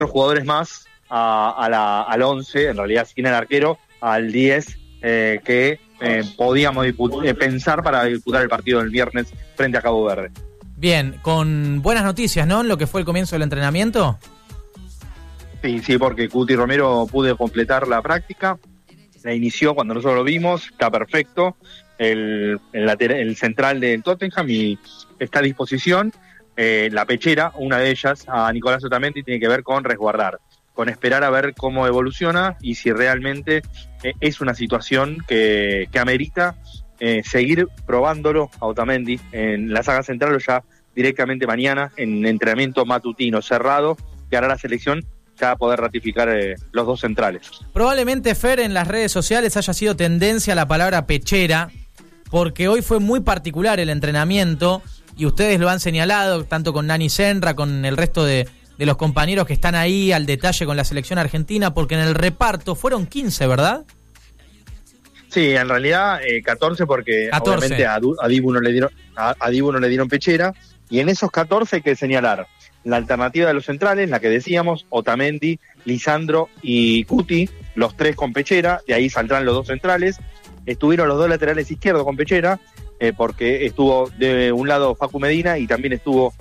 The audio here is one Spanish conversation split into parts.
jugadores más al 11, en realidad sin el arquero, al 10 que podíamos pensar para disputar el partido del viernes frente a Cabo Verde. Bien, con buenas noticias, ¿no? En lo que fue el comienzo del entrenamiento. Sí, porque Cuti Romero pudo completar la práctica, la inició cuando nosotros lo vimos, está perfecto, el central del Tottenham, y está a disposición. La pechera, una de ellas, a Nicolás Otamendi, tiene que ver con resguardar, con esperar a ver cómo evoluciona y si realmente es una situación que amerita seguir probándolo a Otamendi en la saga central, o ya directamente mañana en entrenamiento matutino cerrado que hará la selección, ya poder ratificar los dos centrales. Probablemente, Fer, en las redes sociales haya sido tendencia la palabra pechera, porque hoy fue muy particular el entrenamiento y ustedes lo han señalado, tanto con Nani Senra, con el resto de los compañeros que están ahí al detalle con la selección argentina, porque en el reparto fueron 15, ¿verdad? Sí, en realidad 14, porque 14. Obviamente a Dibu no le dieron pechera, y en esos 14 hay que señalar la alternativa de los centrales, la que decíamos, Otamendi, Lisandro y Cuti, los 3 con pechera, de ahí saldrán los 2 centrales. Estuvieron los 2 laterales izquierdos con pechera, porque estuvo de un lado Facu Medina y también estuvo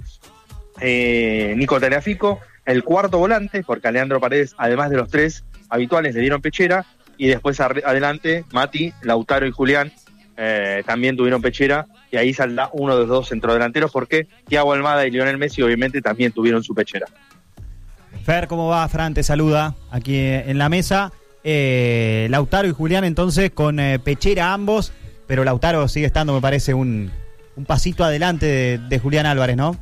Nico Tagliafico, el cuarto volante, porque a Leandro Paredes, además de los 3 habituales, le dieron pechera, y después adelante Mati, Lautaro y Julián también tuvieron pechera, y ahí saldrá uno de los 2 centrodelanteros, porque Thiago Almada y Lionel Messi obviamente también tuvieron su pechera. Fer, ¿cómo va? Fran te saluda aquí en la mesa. Lautaro y Julián entonces con pechera ambos, pero Lautaro sigue estando, me parece, un pasito adelante de Julián Álvarez, ¿no?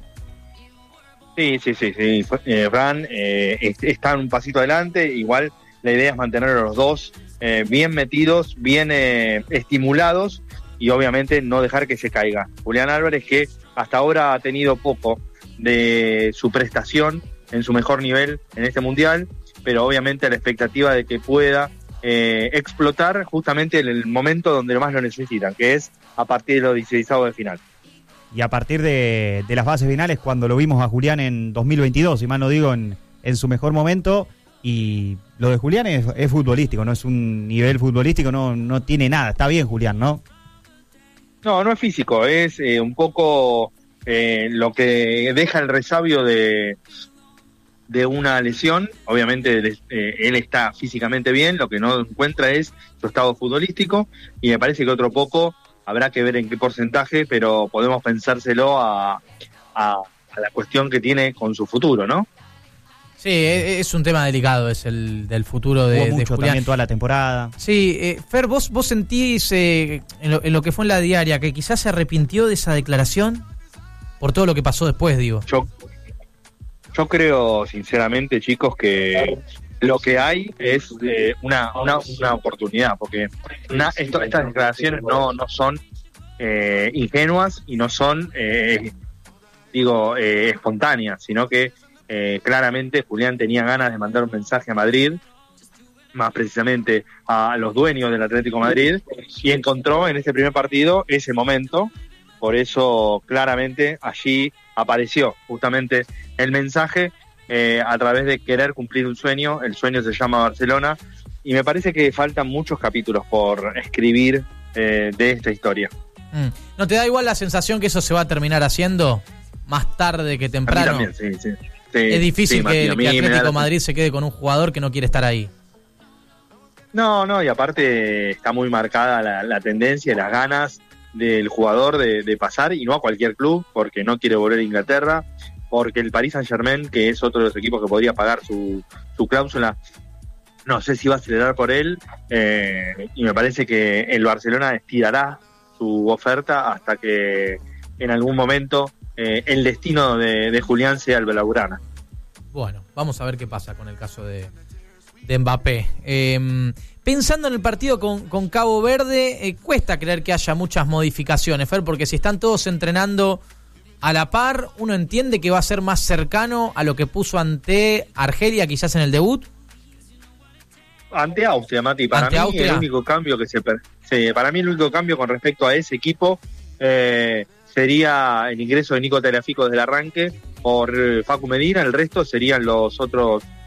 Sí, Fran está un pasito adelante. Igual la idea es mantener a los 2 bien metidos, bien estimulados, y obviamente no dejar que se caiga. Julián Álvarez, que hasta ahora ha tenido poco de su prestación en su mejor nivel en este mundial, pero obviamente a la expectativa de que pueda explotar justamente en el momento donde más lo necesitan, que es a partir de los 16avos de final. Y a partir de las fases finales, cuando lo vimos a Julián en 2022, si mal no digo, en su mejor momento, y lo de Julián es futbolístico, no es un nivel futbolístico, no tiene nada. Está bien Julián, ¿no? No es físico, es un poco lo que deja el resabio de una lesión. Obviamente él está físicamente bien, lo que no encuentra es su estado futbolístico, y me parece que otro poco habrá que ver en qué porcentaje, pero podemos pensárselo a la cuestión que tiene con su futuro, ¿no? Sí, es un tema delicado, es el del futuro de mucho Julián. También toda la temporada. Sí, Fer, ¿vos sentís en lo que fue en la diaria que quizás se arrepintió de esa declaración por todo lo que pasó después, digo? Yo creo, sinceramente, chicos, que lo que hay es una oportunidad, porque estas declaraciones no son ingenuas y no son, espontáneas, sino que claramente Julián tenía ganas de mandar un mensaje a Madrid, más precisamente a los dueños del Atlético Madrid, y encontró en este primer partido ese momento. Por eso claramente allí apareció justamente el mensaje, a través de querer cumplir un sueño. El sueño se llama Barcelona, y me parece que faltan muchos capítulos por escribir de esta historia. ¿No te da igual la sensación que eso se va a terminar haciendo más tarde que temprano? A mí también, sí. Es difícil que Atlético Madrid se se quede con un jugador que no quiere estar ahí. No, y aparte está muy marcada la tendencia y las ganas del jugador de pasar, y no a cualquier club, porque no quiere volver a Inglaterra, porque el Paris Saint-Germain, que es otro de los equipos que podría pagar su cláusula, no sé si va a acelerar por él, y me parece que el Barcelona estirará su oferta hasta que en algún momento el destino de Julián sea el blaugrana. Bueno, vamos a ver qué pasa con el caso de Mbappé. Pensando en el partido con Cabo Verde, cuesta creer que haya muchas modificaciones, Fer, porque si están todos entrenando a la par, uno entiende que va a ser más cercano a lo que puso ante Argelia quizás en el debut. Ante Austria, Mati, para mí el único cambio para mí el único cambio con respecto a ese equipo sería el ingreso de Nico Tagliafico desde el arranque por Facu Medina. El resto serían los otros